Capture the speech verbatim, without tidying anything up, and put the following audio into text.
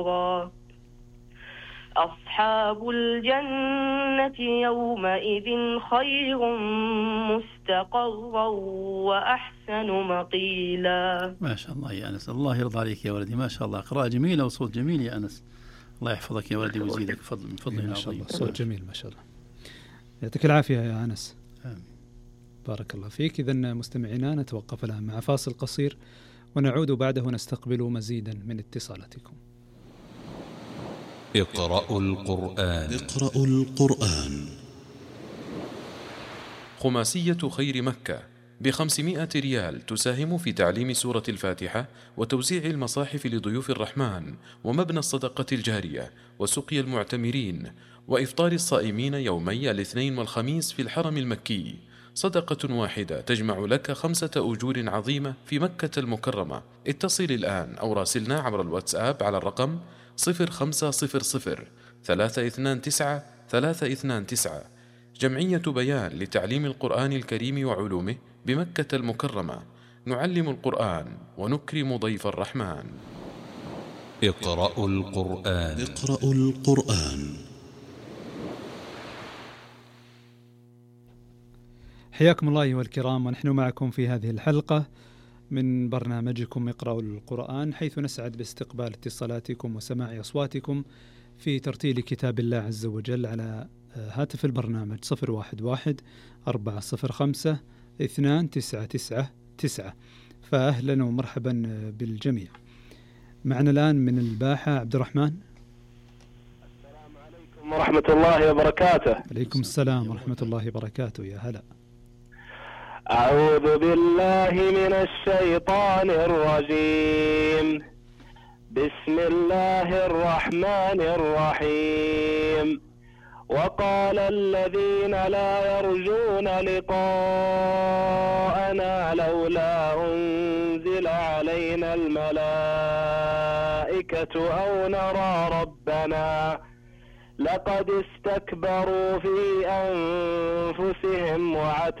أصحاب الجنة يومئذ خير مستقرا وأحسن مقيلا. ما شاء الله يا أنس، الله يرضى عليك يا ولدي، ما شاء الله، قراءة جميلة وصوت جميل يا أنس، الله يحفظك يا ولدي ويزيدك فضل من فضله ما شاء الله، صوت جميل ما شاء الله، يعطيك العافية يا أنس. آمين. بارك الله فيك. إذن مستمعينا نتوقف الآن مع فاصل قصير ونعود بعده نستقبل مزيدا من اتصالاتكم. اقرأوا القرآن. اقرأوا القرآن. خماسية خير مكة بخمسمائة ريال تساهم في تعليم سورة الفاتحة وتوزيع المصاحف لضيوف الرحمن ومبنى الصدقة الجارية وسقي المعتمرين وإفطار الصائمين يومي الاثنين والخميس في الحرم المكي. صدقة واحدة تجمع لك خمسة أجور عظيمة في مكة المكرمة. اتصل الآن أو راسلنا عبر الواتساب على الرقم صفر خمسة صفر صفر ثلاثة اثنان تسعة ثلاثة اثنان تسعة. جمعية بيان لتعليم القرآن الكريم وعلومه بمكة المكرمة. نعلم القرآن ونكرم ضيف الرحمن. اقرأوا القرآن. اقرأوا القرآن. حياكم الله أيها الكرام، ونحن معكم في هذه الحلقة من برنامجكم اقرأوا القرآن، حيث نسعد باستقبال اتصالاتكم وسماع أصواتكم في ترتيل كتاب الله عز وجل على هاتف البرنامج صفر واحد واحد أربعة صفر خمسة اثنان تسعة تسعة تسعة. فأهلا ومرحبا بالجميع. معنا الآن من الباحة عبد الرحمن. السلام عليكم ورحمة الله وبركاته. عليكم السلام ورحمة الله وبركاته، يا هلا. أعوذ بالله من الشيطان الرجيم. بسم الله الرحمن الرحيم. وقال الذين لا يرجون لقاءنا لولا أنزل علينا الملائكة أو نرى ربنا لقد استكبروا في أنفسهم وعتوا